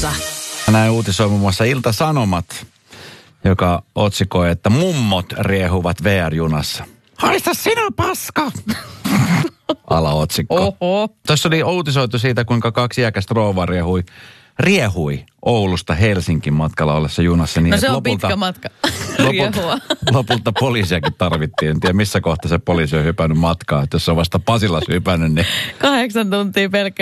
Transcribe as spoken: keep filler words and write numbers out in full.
Radiossa. Näin uutisoi muun muassa Ilta-Sanomat, joka otsikoi, että mummot riehuvat V R-junassa. Haista sinä paska! Alaotsikko. Oho. Tuossa oli uutisoitu siitä, kuinka kaksi iäkästä rouvaa riehui, riehui Oulusta Helsinkin matkalla ollessa junassa. Niin No se on lopulta, pitkä matka. lopulta, lopulta poliisiakin tarvittiin. En tiedä, missä kohtaa se poliisi on hypännyt matkaa. Että jos se on vasta Pasilassa hypännyt, niin... Kahdeksan tuntia pelkkä